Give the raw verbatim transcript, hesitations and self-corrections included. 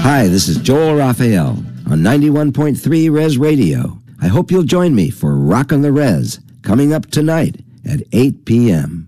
Hi, this is Joel Raphael on ninety-one point three Res Radio. I hope you'll join me for Rockin' the Res, coming up tonight at eight p m